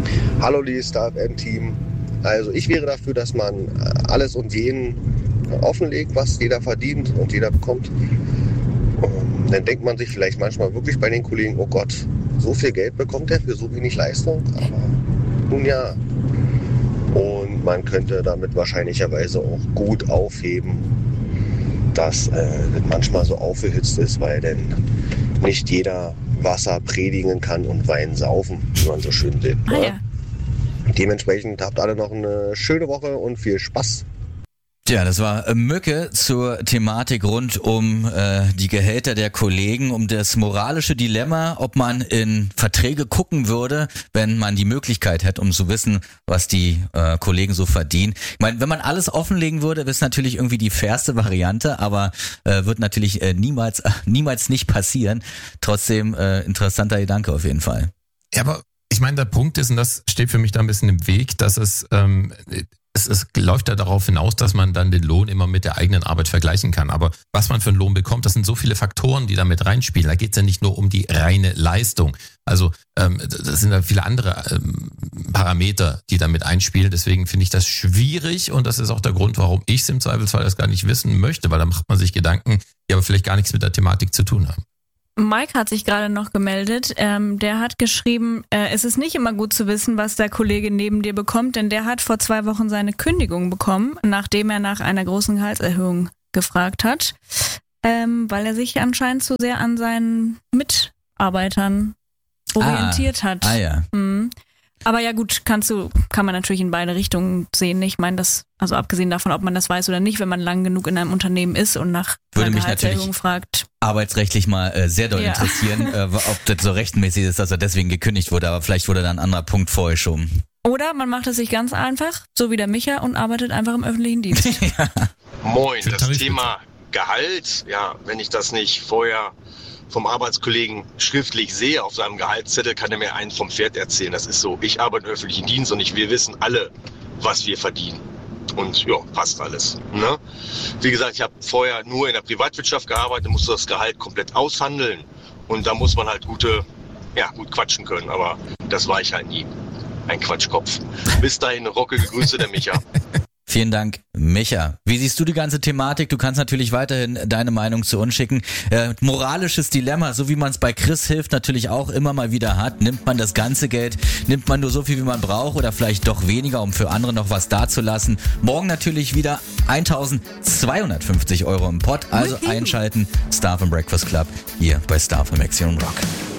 Hallo, liebes Star-FM-Team. Also ich wäre dafür, dass man alles und jeden offenlegt, was jeder verdient und jeder bekommt. Und dann denkt man sich vielleicht manchmal wirklich bei den Kollegen, oh Gott, so viel Geld bekommt er für so wenig Leistung. Aber nun ja. Und man könnte damit wahrscheinlicherweise auch gut aufheben, dass das manchmal so aufgehitzt ist, weil dann nicht jeder Wasser predigen kann und Wein saufen, wie man so schön sagt. Ah, ja. Dementsprechend habt alle noch eine schöne Woche und viel Spaß. Ja, das war Mücke zur Thematik rund um die Gehälter der Kollegen, um das moralische Dilemma, ob man in Verträge gucken würde, wenn man die Möglichkeit hätte, um zu wissen, was die Kollegen so verdienen. Ich meine, wenn man alles offenlegen würde, wäre es natürlich irgendwie die fairste Variante, aber wird natürlich niemals nicht passieren. Trotzdem interessanter Gedanke auf jeden Fall. Ja, aber ich meine, der Punkt ist, und das steht für mich da ein bisschen im Weg, dass es läuft ja darauf hinaus, dass man dann den Lohn immer mit der eigenen Arbeit vergleichen kann. Aber was man für einen Lohn bekommt, das sind so viele Faktoren, die da mit reinspielen. Da geht es ja nicht nur um die reine Leistung. Also das sind ja viele andere Parameter, die da mit einspielen. Deswegen finde ich das schwierig und das ist auch der Grund, warum ich es im Zweifelsfall das gar nicht wissen möchte, weil da macht man sich Gedanken, die aber vielleicht gar nichts mit der Thematik zu tun haben. Mike hat sich gerade noch gemeldet. Der hat geschrieben, es ist nicht immer gut zu wissen, was der Kollege neben dir bekommt, denn der hat vor 2 Wochen seine Kündigung bekommen, nachdem er nach einer großen Gehaltserhöhung gefragt hat, weil er sich anscheinend zu sehr an seinen Mitarbeitern orientiert hat. Ah ja. Aber ja gut, kann man natürlich in beide Richtungen sehen. Ich meine, also abgesehen davon, ob man das weiß oder nicht, wenn man lang genug in einem Unternehmen ist und nach einer Gehaltserhöhung fragt. Arbeitsrechtlich mal sehr doll interessieren, ob das so rechtmäßig ist, dass er deswegen gekündigt wurde, aber vielleicht wurde da ein anderer Punkt vorgeschoben. Oder man macht es sich ganz einfach, so wie der Micha, und arbeitet einfach im öffentlichen Dienst. Ja. Moin, das Thema Gehalt, ja, wenn ich das nicht vorher vom Arbeitskollegen schriftlich sehe auf seinem Gehaltszettel, kann er mir einen vom Pferd erzählen. Das ist so, ich arbeite im öffentlichen Dienst und wir wissen alle, was wir verdienen. Und ja, passt alles. Ne? Wie gesagt, ich habe vorher nur in der Privatwirtschaft gearbeitet, musste das Gehalt komplett aushandeln. Und da muss man halt gut quatschen können. Aber das war ich halt nie. Ein Quatschkopf. Bis dahin, rockige Grüße, der Micha. Vielen Dank, Micha. Wie siehst du die ganze Thematik? Du kannst natürlich weiterhin deine Meinung zu uns schicken. Moralisches Dilemma, so wie man es bei Chris hilft, natürlich auch immer mal wieder hat. Nimmt man das ganze Geld? Nimmt man nur so viel, wie man braucht oder vielleicht doch weniger, um für andere noch was dazulassen? Morgen natürlich wieder 1.250 € im Pott. Also einschalten. Star FM Breakfast Club hier bei Star FM Action Rock.